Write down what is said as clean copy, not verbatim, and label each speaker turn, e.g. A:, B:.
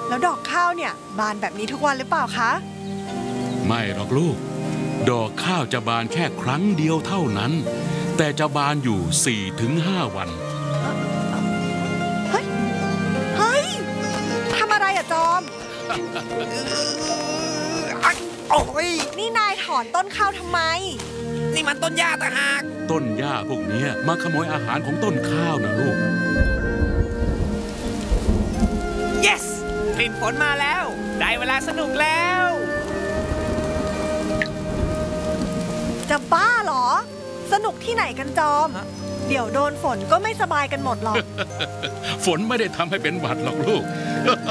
A: แล้วดอกข้าวเนี่ยบานแบบนี้ทุกวันหรือเปล่าคะ
B: ไม่หรอกลูกดอกข้าวจะบานแค่ครั้งเดียวเท่านั้นแต่จะบานอยู่ 4-5 วัน
A: เฮ้ยทำอะไรอะจอม
C: โอ้ย
A: นี่นายถอนต้นข้าวทำไม
C: นี่มันต้นหญ้าต่างหาก
B: ต้นหญ้าพวกนี้มาขโมยอาหารของต้นข้าวนะลูก
C: yes กลิ่นฝนมาแล้วได้เวลาสนุกแล้ว
A: จะบ้าเหรอ สนุกที่ไหนกันจอม เดี๋ยวโดนฝนก็ไม่สบายกันหมดหรอก
B: ฝนไม่ได้ทำให้เป็นหวัดหรอกลูก